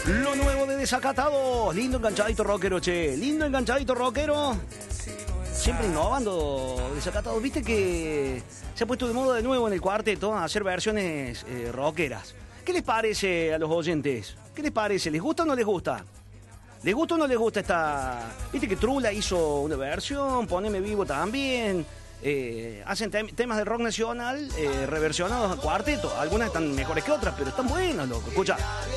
Lo nuevo de Desacatados. Lindo enganchadito rockero, che. Lindo enganchadito rockero. Siempre innovando Desacatados. Viste que se ha puesto de moda de nuevo en el cuarteto a hacer versiones rockeras. ¿Qué les parece a los oyentes? ¿Qué les parece? ¿Les gusta o no les gusta? ¿Les gusta o no les gusta esta...? Viste que Trula hizo una versión, Poneme Vivo también. Hacen temas de rock nacional reversionados a cuarteto. Algunas están mejores que otras, pero están buenas, loco. Escucha.